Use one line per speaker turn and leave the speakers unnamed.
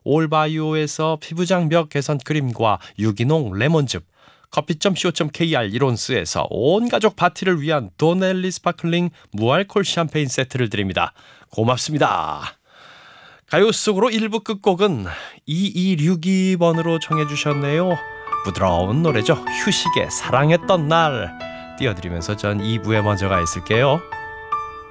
올바이오에서 피부장벽 개선 크림과 유기농 레몬즙, 커피.co.kr 이론스에서 온가족 파티를 위한 도넬리 스파클링 무알콜 샴페인 세트를 드립니다. 고맙습니다. 가요 속으로 1부 끝곡은 2262번으로 청해 주셨네요. 부드러운 노래죠. 휴식에 사랑했던 날 띄워드리면서 전 2부에 먼저 가 있을게요.